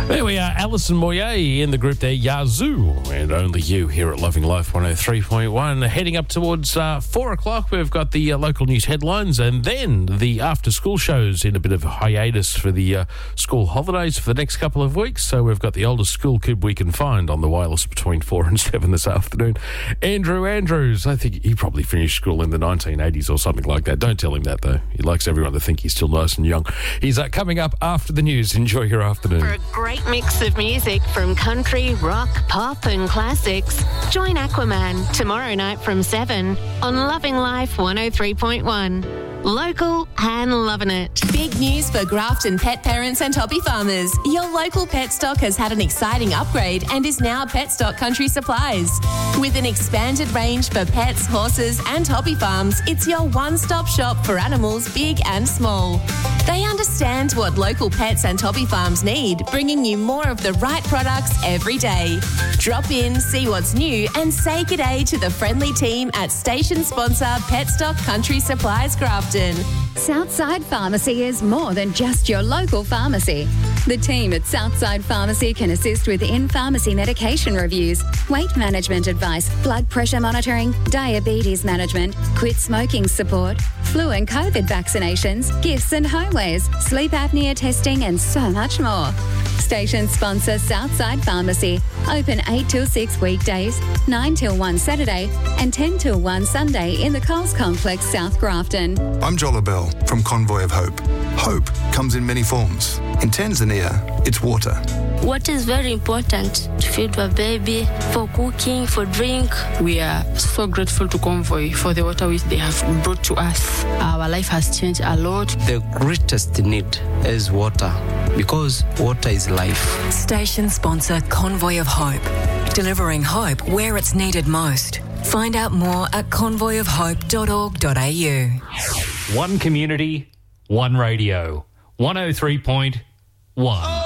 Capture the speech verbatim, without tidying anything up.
There we are, Alison Moyer in the group there, Yazoo, and Only You here at Loving Life one oh three point one. Heading up towards uh, four o'clock, we've got the uh, local news headlines and then the after-school shows in a bit of a hiatus for the uh, school holidays for the next couple of weeks. So we've got the oldest school kid we can find on the wireless between four and seven this afternoon. Andrew Andrews, I think he probably finished school in the nineteen eighties or something like that. Don't tell him that, though. He likes everyone to think he's still nice and young. He's uh, coming up after the news. Enjoy your afternoon. For a great mix of music from country, rock, pop and classics, join Aquaman tomorrow night from seven on Loving Life one oh three point one. Local and loving it. Big news for Grafton pet parents and hobby farmers. Your local Petstock has had an exciting upgrade and is now Petstock Country Supplies. With an expanded range for pets, horses and hobby farms, it's your one-stop shop for animals big and small. They understand what local pets and hobby farms need, bringing you more of the right products every day. Drop in, see what's new and say g'day to the friendly team at station sponsor Petstock Country Supplies Grafton. Southside Pharmacy is more than just your local pharmacy. The team at Southside Pharmacy can assist with in-pharmacy medication reviews, weight management advice, blood pressure monitoring, diabetes management, quit smoking support, flu and COVID vaccinations, gifts and homewares, sleep apnea testing and so much more. Station sponsor Southside Pharmacy. Open eight till six weekdays, nine till one Saturday and ten till one Sunday in the Coles Complex, South Grafton. I'm Jola Bell from Convoy of Hope. Hope comes in many forms. In Tanzania, it's water. Water is very important to feed a baby, for cooking, for drink. We are so grateful to Convoy for the water which they have brought to us. Our life has changed a lot. The greatest need is water because water is life. Station sponsor Convoy of Hope, delivering hope where it's needed most. Find out more at convoy of hope dot org dot a u. One community, one radio. one oh three point one.